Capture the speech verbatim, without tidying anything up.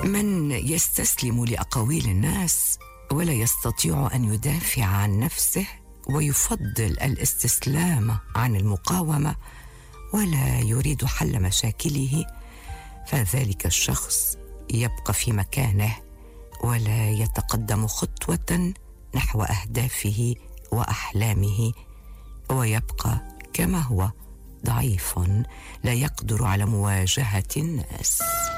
من يستسلم لأقاويل الناس ولا يستطيع أن يدافع عن نفسه ويفضل الاستسلام عن المقاومة ولا يريد حل مشاكله، فذلك الشخص يبقى في مكانه ولا يتقدم خطوة نحو أهدافه وأحلامه، ويبقى كما هو ضعيف لا يقدر على مواجهة الناس.